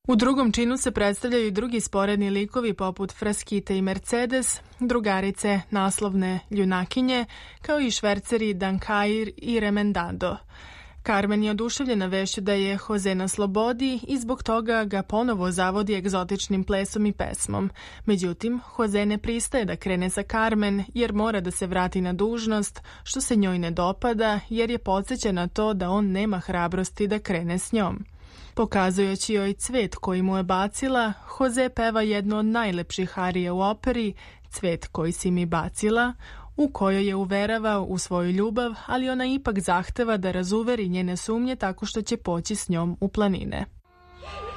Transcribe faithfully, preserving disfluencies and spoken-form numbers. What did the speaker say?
U drugom činu se predstavljaju i drugi sporedni likovi poput Fraskite i Mercedes, drugarice naslovne junakinje, kao i šverceri Dankair i Remendado. Carmen je oduševljena vešću da je Jose na slobodi i zbog toga ga ponovo zavodi egzotičnim plesom i pesmom. Međutim, Jose ne pristaje da krene sa Carmen jer mora da se vrati na dužnost, što se njoj ne dopada jer je podsjeća na to da on nema hrabrosti da krene s njom. Pokazujući joj cvet koji mu je bacila, Jose peva jednu od najlepših arija u operi, Cvet koji si mi bacila, u kojoj je uveravao u svoju ljubav, ali ona ipak zahteva da razuveri njene sumnje tako što će poći s njom u planine.